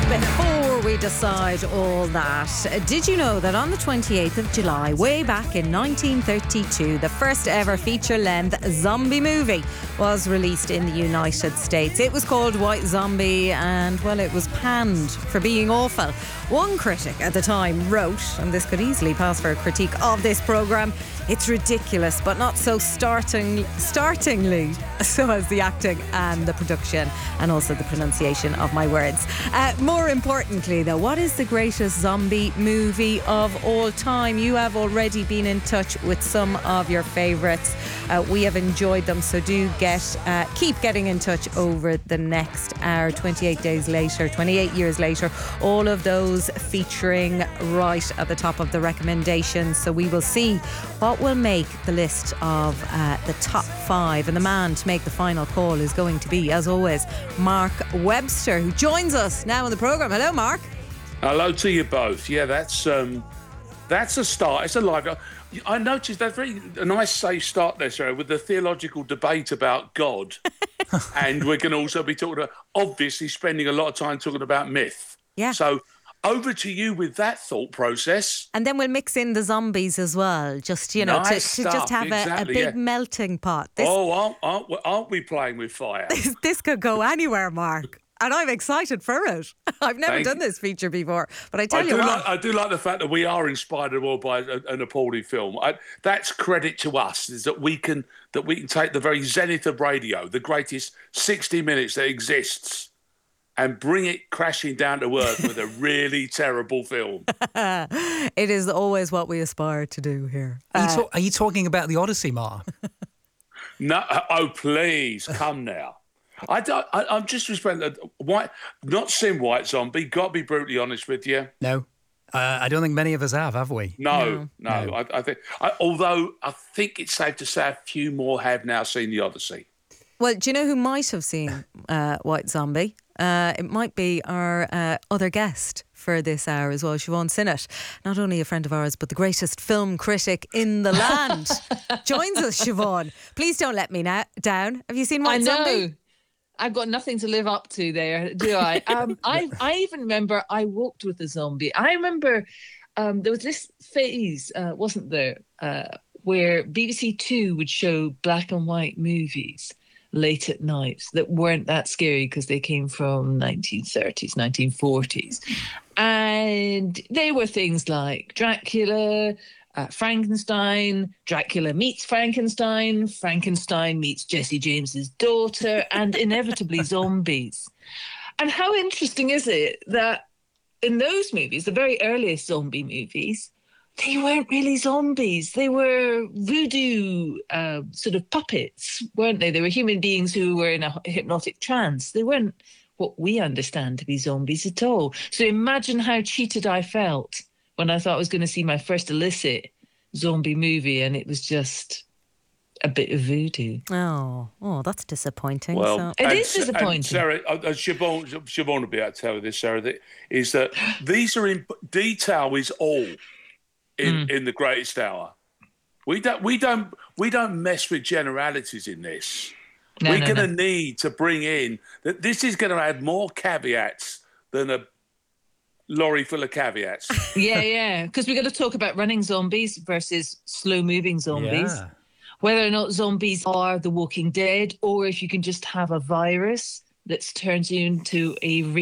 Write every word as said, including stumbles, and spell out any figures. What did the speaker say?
before we decide all that, did you know that on the twenty-eighth of July, way back in nineteen thirty-two, the first ever feature-length zombie movie was released in the United States? It was called White Zombie and, well, it was panned for being awful. One critic at the time wrote, and this could easily pass for a critique of this programme, "It's ridiculous, but not so starting, startingly so as the acting and the production and also the pronunciation of my words." Uh, more importantly, though, what is the greatest zombie movie of all time? You have already been in touch with some of your favourites. Uh, we have enjoyed them, so do get uh, keep getting in touch over the next hour. twenty-eight days later, twenty-eight years later, all of those featuring right at the top of the recommendations. So we will see what will make the list of uh, the top five, and the man to make the final call is going to be, as always, Mark Webster, who joins us now on the programme. Hello, Mark. Hello to you both. Yeah, that's um, that's a start. It's a live. I noticed that very a nice safe start there, Sarah, with the theological debate about God, and we can also be talking about, obviously, spending a lot of time talking about myth. Yeah. So over to you with that thought process. And then we'll mix in the zombies as well, just, you know, nice to, to just have exactly, a, a big yeah. melting pot. This, oh, aren't, aren't, aren't we playing with fire? This, this could go anywhere, Mark. And I'm excited for it. I've never Thank done you. this feature before. But I tell I you do what. like, I do like the fact that we are inspired more by a, an appalling film. I, that's credit to us, is that we can that we can take the very zenith of radio, the greatest sixty minutes that exists, and bring it crashing down to earth with a really terrible film. It is always what we aspire to do here. Are you, Uh, ta- are you talking about the Odyssey, Mark? No, oh please, come now. I don't, I, I'm just respecting white, not seen White Zombie. Got to be brutally honest with you. No. Uh, I don't think many of us have, have we? No, no. No. I, I think, I, although I think it's safe to say a few more have now seen the Odyssey. well, do you know who might have seen uh, White Zombie? Uh, it might be our uh, other guest for this hour as well, Siobhan Sinnott. Not only a friend of ours, but the greatest film critic in the land. Joins us, Siobhan. Please don't let me na- down. Have you seen White I know. Zombie? I've got nothing to live up to there, do I? Um, I I even remember I walked with a zombie. I remember um, there was this phase, uh, wasn't there, uh, where B B C Two would show black and white movies late at night that weren't that scary because they came from nineteen thirties, nineteen forties. And they were things like Dracula, Uh, Frankenstein, Dracula meets Frankenstein, Frankenstein meets Jesse James's daughter, and inevitably zombies. And how interesting is it that in those movies, the very earliest zombie movies, they weren't really zombies. They were voodoo uh, sort of puppets, weren't they? They were human beings who were in a hypnotic trance. They weren't what we understand to be zombies at all. So imagine how cheated I felt when I thought I was going to see my first illicit zombie movie, and it was just a bit of voodoo. Oh, oh, that's disappointing. Well, so. It and, is disappointing. And Sarah, uh, uh, Siobhan, Siobhan will be able to tell you this, Sarah, that is that these are in detail is all in, Mm. in the greatest hour. We don't, we don't, we don't mess with generalities in this. No, We're no, going to no. need to bring in that. This is going to add more caveats than a lorry full of caveats. Yeah, yeah. Because we're going to talk about running zombies versus slow-moving zombies. Yeah. Whether or not zombies are The Walking Dead, or if you can just have a virus that turns you into a